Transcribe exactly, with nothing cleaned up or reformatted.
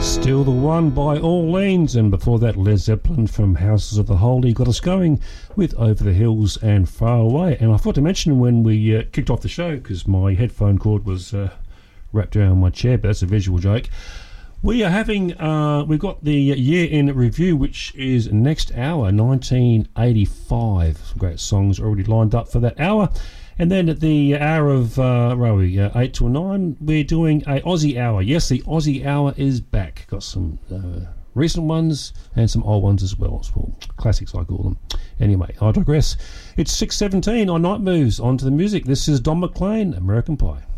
Still the One by Orleans, and before that Led Zeppelin from Houses of the Holy got us going with Over the Hills and Far Away. And I forgot to mention when we uh, kicked off the show, because my headphone cord was uh, wrapped around my chair, but that's a visual joke. We are having, uh, we've got the year in review, which is next hour, nineteen eighty-five. Some great songs already lined up for that hour. And then at the hour of, uh, where are we, uh, eight till nine, we're doing a Aussie Hour. Yes, the Aussie Hour is back. Got some uh, recent ones and some old ones as well. Well, classics, I call them. Anyway, I digress. It's six seventeen on Night Moves. On to the music. This is Don McLean, American Pie.